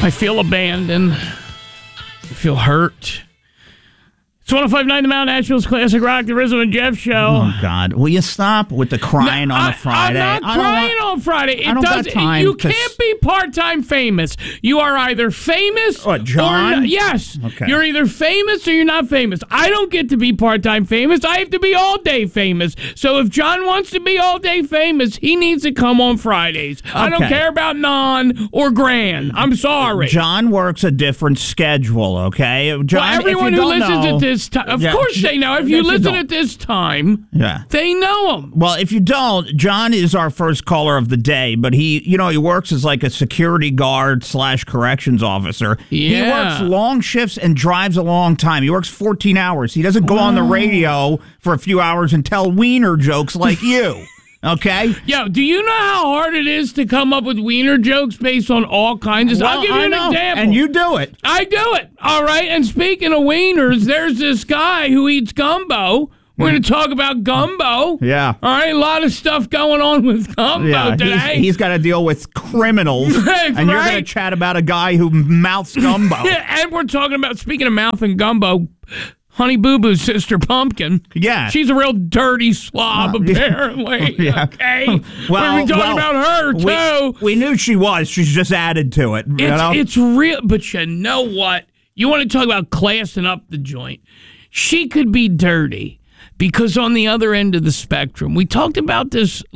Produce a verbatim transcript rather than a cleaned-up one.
I feel abandoned. I feel hurt. It's one oh five point nine The Mount, Nashville's Classic Rock, the Rizzo and Jeff Show. Oh, God. Will you stop with the crying no, on I, a Friday? I'm not I don't crying want, on Friday. It I don't does, got time you to can't s- be part-time famous. You are either famous What, John? or not. Yes. Okay. You're either famous or you're not famous. I don't get to be part-time famous. I have to be all-day famous. So if John wants to be all-day famous, he needs to come on Fridays. Okay. I don't care about non or grand. I'm sorry. John works a different schedule, okay? John, well, everyone if you who don't listens know, at this time, of yeah. course they know. If you Yes, you listen don't. at this time, Yeah. they know him. Well, if you don't, John is our first caller of the day, but he, you know, he works as like a security guard slash corrections officer. Yeah. He works long shifts and drives a long time. He works fourteen hours. He doesn't go on the radio for a few hours and tell wiener jokes like you. Okay? Yo, do you know how hard it is to come up with wiener jokes based on all kinds of stuff? Well, I'll give you I an know, example. and you do it. I do it. All right. And speaking of wieners, there's this guy who eats gumbo. We're going to talk about gumbo. Yeah. All right. A lot of stuff going on with gumbo Yeah, today. he's, he's got to deal with criminals, Right, and you're right. going to chat about a guy who mouths gumbo. Yeah, and we're talking about, speaking of mouth and gumbo, Honey Boo Boo's sister Pumpkin. Yeah. She's a real dirty slob, Uh, yeah. apparently. Yeah. Okay. Well, we're talking well, about her, too. We, we knew she was. She's just added to it. You It's, know? it's real, but you know what? You want to talk about classing up the joint. She could be dirty because on the other end of the spectrum, we talked about this